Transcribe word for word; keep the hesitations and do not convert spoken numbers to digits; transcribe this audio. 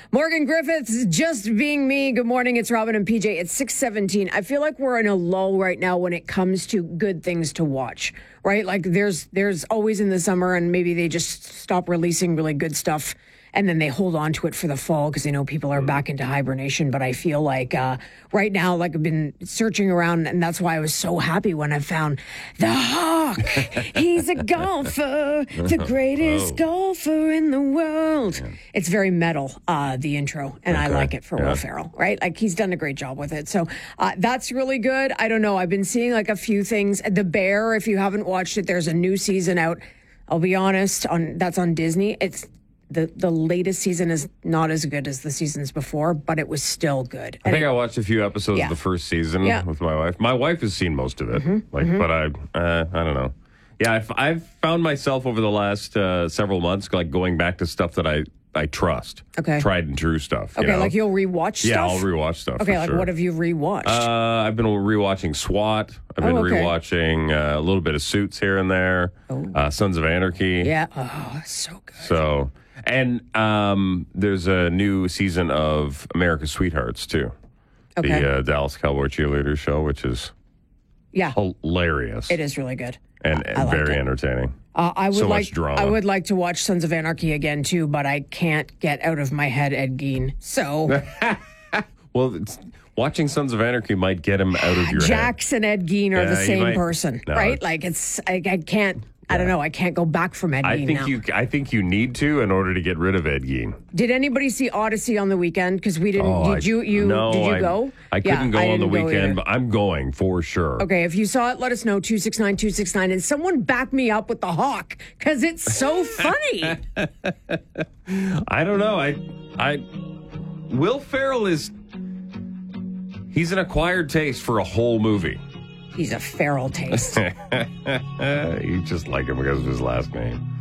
Morgan Griffiths, just being me. Good morning. It's Robin and P J. It's six seventeen. I feel like we're in a lull right now when it comes to good things to watch, right? Like there's there's always in the summer, and maybe they just stop releasing really good stuff, and then they hold on to it for the fall because they know people are back into hibernation. But I feel like uh, right now, like I've been searching around, and that's why I was so happy when I found the Hawk. He's a golfer, the greatest Oh. golfer in the world. Yeah. It's very metal, uh, the intro, and Okay. I like it for Yeah. Will Ferrell, right? Like he's done a great job with it. So uh, that's really good. I don't know. I've been seeing like a few things. The Bear, if you haven't watched it, there's a new season out. I'll be honest, on that's on Disney. It's The the latest season is not as good as the seasons before, but it was still good. I And think it- I watched a few episodes Yeah. of the first season Yeah. with my wife. My wife has seen most of it, Mm-hmm, like, mm-hmm. but I, uh, I don't know. Yeah, I've, I've found myself over the last uh, several months, like going back to stuff that I, I trust. Okay. Tried and true stuff. you okay, know? like you'll rewatch Yeah, stuff? I'll rewatch stuff. Okay, for like sure. what have you rewatched? Uh, I've been rewatching SWAT. I've been Oh, okay. rewatching uh, a little bit of Suits here and there. Uh, Sons of Anarchy. yeah. Oh, so good. So, and um, there's a new season of America's Sweethearts too. Okay. The uh, Dallas Cowboy Cheerleader Show, which is Yeah, hilarious it is really good. and, I and liked very it. entertaining. Uh, I would So like much drama. I would like to watch Sons of Anarchy again too, but I can't get out of my head Ed Gein. So Well, it's, watching Sons of Anarchy might get him out of your head. Jax and Ed Gein are Yeah, the you same might- person, No, right? it's- Like it's I, I can't. I don't know. I can't go back from Ed I Gein think now. you. I think you need to in order to get rid of Ed Gein. Did anybody see Odyssey on the weekend? Because we didn't. Oh, did I- you? You no, did you I, go? I Yeah, couldn't go on the didn't go weekend, either. but I'm going for sure. Okay, if you saw it, let us know. two six nine, two six nine. And someone back me up with the Hawk because it's so funny. I don't know. I, I, Will Ferrell is. He's an acquired taste for a whole movie. He's a feral taste. You just like him because of his last name.